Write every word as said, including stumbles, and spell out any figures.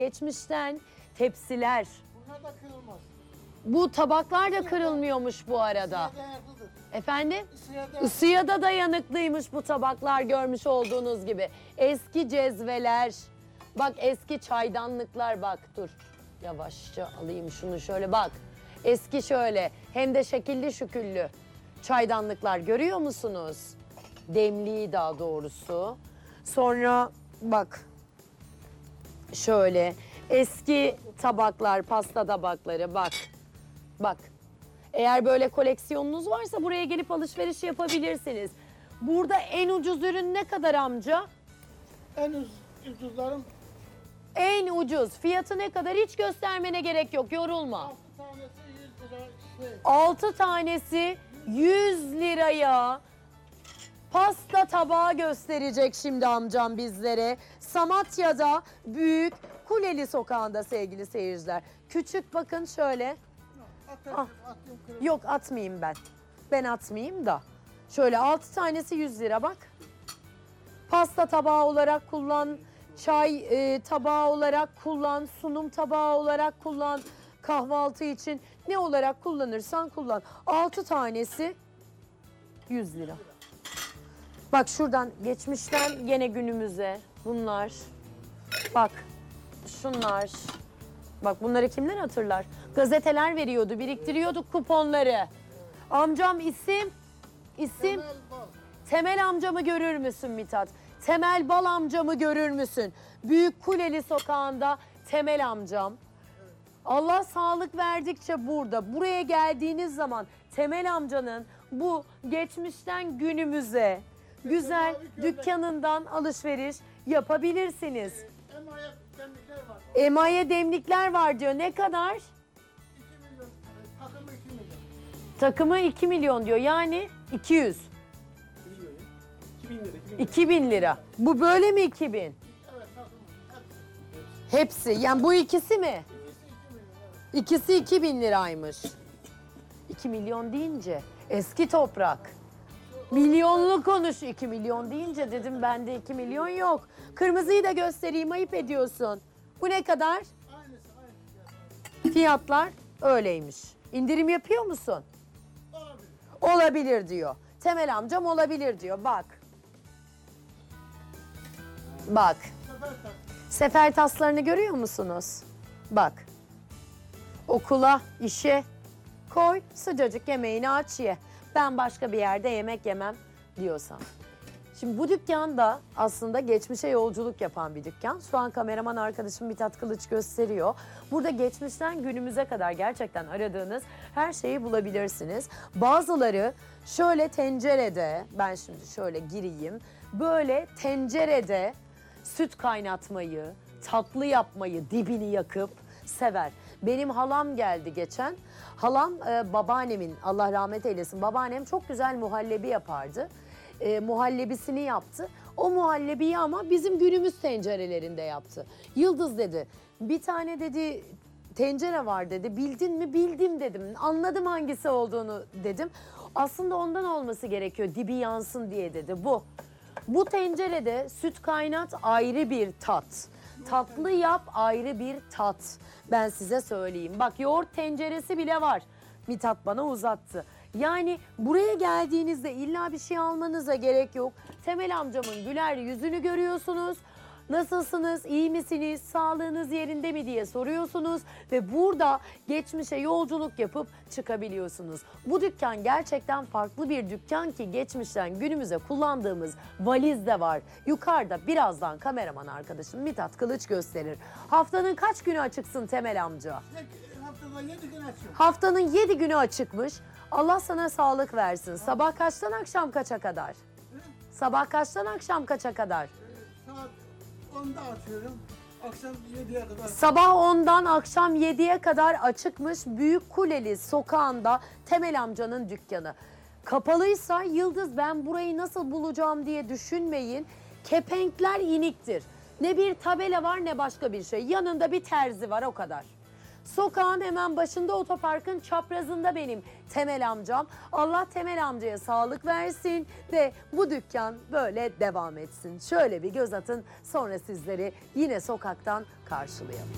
Geçmişten tepsiler. Bunlar da kırılmaz. Bu tabaklar da kırılmıyormuş bu arada. Isıya dayanıklıdır. Efendim? Isıya dayanıklı. Isıya da dayanıklıymış bu tabaklar, görmüş olduğunuz gibi. Eski cezveler. Bak eski çaydanlıklar, bak dur. Yavaşça alayım şunu şöyle, bak. Eski şöyle, hem de şekilli şüküllü çaydanlıklar, görüyor musunuz? Demliği daha doğrusu. Sonra bak şöyle eski tabaklar, pasta tabakları, bak. Bak. Eğer böyle koleksiyonunuz varsa buraya gelip alışveriş yapabilirsiniz. Burada en ucuz ürün ne kadar amca? En uz, ucuzlarım En ucuz. Fiyatı ne kadar? Hiç göstermene gerek yok. Yorulma. altı tanesi yüz lira şey. altı tanesi yüz liraya. Pasta tabağı gösterecek şimdi amcam bizlere. Samatya'da Büyük Kuleli Sokağı'nda sevgili seyirciler. Küçük, bakın şöyle. Atarım, Ah. atayım kırılır. Yok, atmayayım ben. Ben atmayayım da. Şöyle altı tanesi yüz lira, bak. Pasta tabağı olarak kullan, çay e, tabağı olarak kullan, sunum tabağı olarak kullan, kahvaltı için ne olarak kullanırsan kullan. altı tanesi yüz lira. Bak şuradan geçmişten gene günümüze bunlar. Bak şunlar. Bak bunları kimler hatırlar? Gazeteler veriyordu, biriktiriyorduk kuponları. Amcam isim, isim. Temel bal. Temel amcamı görür müsün Mithat? Temel Bal amcamı görür müsün? Büyük Kuleli Sokağı'nda Temel amcam. Allah sağlık verdikçe burada. Buraya geldiğiniz zaman Temel amcanın bu geçmişten günümüze güzel dükkanından alışveriş yapabilirsiniz. Emaye demlikler var. Emaye demlikler var diyor. Ne kadar? iki milyon. Takımı iki milyon. Takımı iki milyon diyor. Yani iki yüz. iki bin lira. iki bin lira. Bu böyle mi iki bin? Evet takımı. Hepsi. Hepsi. Yani bu ikisi mi? İkisi iki milyon. Evet. İkisi iki bin liraymış. iki milyon deyince eski toprak. Milyonlu konuş. iki milyon deyince dedim bende iki milyon yok. Kırmızıyı da göstereyim, ayıp ediyorsun. Bu ne kadar? Aynısı aynı. Fiyatlar öyleymiş. İndirim yapıyor musun? Olabilir. Olabilir diyor. Temel amcam olabilir diyor. Bak. Bak. Sefer tak. Sefer taslarını görüyor musunuz? Bak. Okula, işe koy, sıcacık yemeğini aç ye. Ben başka bir yerde yemek yemem diyorsan. Şimdi bu dükkan da aslında geçmişe yolculuk yapan bir dükkan. Şu an kameraman arkadaşım Mithat Kılıç gösteriyor. Burada geçmişten günümüze kadar gerçekten aradığınız her şeyi bulabilirsiniz. Bazıları şöyle tencerede, ben şimdi şöyle gireyim, böyle tencerede süt kaynatmayı, tatlı yapmayı, dibini yakıp sever. Benim halam geldi geçen. Halam e, babaannemin, Allah rahmet eylesin, babaannem çok güzel muhallebi yapardı. E, muhallebisini yaptı. O muhallebiyi ama bizim günümüz tencerelerinde yaptı. Yıldız dedi, bir tane dedi tencere var dedi. Bildin mi? Bildim dedim. Anladım hangisi olduğunu dedim. Aslında ondan olması gerekiyor, dibi yansın diye dedi bu. Bu tencerede süt kaynat ayrı bir tat. Tatlı yap ayrı bir tat. Ben size söyleyeyim. Bak yoğurt tenceresi bile var. Mithat bana uzattı. Yani buraya geldiğinizde illa bir şey almanıza gerek yok. Temel amcamın güler yüzünü görüyorsunuz. Nasılsınız, iyi misiniz, sağlığınız yerinde mi diye soruyorsunuz ve burada geçmişe yolculuk yapıp çıkabiliyorsunuz. Bu dükkan gerçekten farklı bir dükkan ki geçmişten günümüze kullandığımız valiz de var. Yukarıda birazdan kameraman arkadaşım Mithat Kılıç gösterir. Haftanın kaç günü açıksın Temel amca? Yedi- Haftada yedi gün açıyor. Haftanın yedi günü açıkmış. Allah sana sağlık versin. Sabah kaçtan akşam kaça kadar? Sabah kaçtan akşam kaça kadar? Saat onda açıyorum. Akşam yediye kadar. Sabah ondan akşam yediye kadar açıkmış Büyük Kuleli Sokağı'nda Temel amcanın dükkanı. Kapalıysa Yıldız ben burayı nasıl bulacağım diye düşünmeyin. Kepenkler iniktir. Ne bir tabela var ne başka bir şey. Yanında bir terzi var, o kadar. Sokağın hemen başında, otoparkın çaprazında benim Temel amcam. Allah Temel amcaya sağlık versin ve bu dükkan böyle devam etsin. Şöyle bir göz atın, sonra sizleri yine sokaktan karşılayalım.